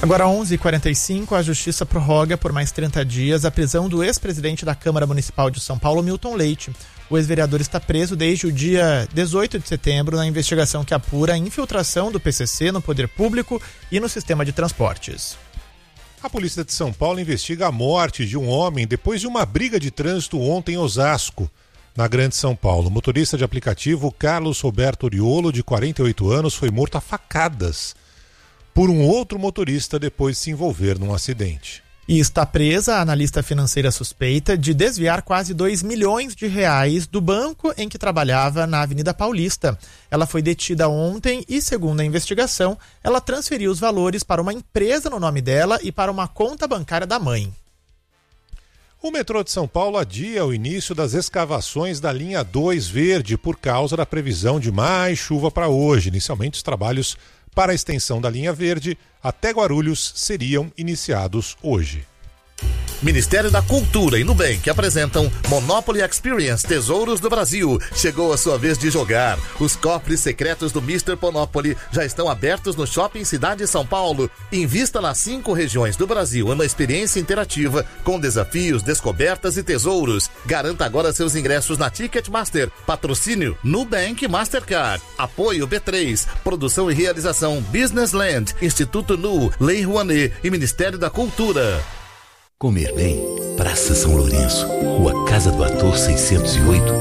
Agora 11h45, a Justiça prorroga por mais 30 dias a prisão do ex-presidente da Câmara Municipal de São Paulo, Milton Leite. O ex-vereador está preso desde o dia 18 de setembro na investigação que apura a infiltração do PCC no poder público e no sistema de transportes. A polícia de São Paulo investiga a morte de um homem depois de uma briga de trânsito ontem em Osasco, na Grande São Paulo. O motorista de aplicativo Carlos Roberto Oriolo, de 48 anos, foi morto a facadas por um outro motorista depois de se envolver num acidente. E está presa a analista financeira suspeita de desviar quase R$2 milhões do banco em que trabalhava na Avenida Paulista. Ela foi detida ontem e, segundo a investigação, ela transferiu os valores para uma empresa no nome dela e para uma conta bancária da mãe. O metrô de São Paulo adia o início das escavações da linha 2 verde por causa da previsão de mais chuva para hoje. Inicialmente, os trabalhos para a extensão da linha verde até Guarulhos seriam iniciados hoje. Ministério da Cultura e Nubank apresentam Monopoly Experience Tesouros do Brasil. Chegou a sua vez de jogar. Os cofres secretos do Mr. Monopoly já estão abertos no Shopping Cidade São Paulo. Invista nas 5 regiões do Brasil em uma experiência interativa com desafios, descobertas e tesouros. Garanta agora seus ingressos na Ticketmaster. Patrocínio Nubank Mastercard. Apoio B3. Produção e realização Businessland, Instituto Nu, Lei Rouanet e Ministério da Cultura. Comer bem, Praça São Lourenço, Rua Casa do Ator 608,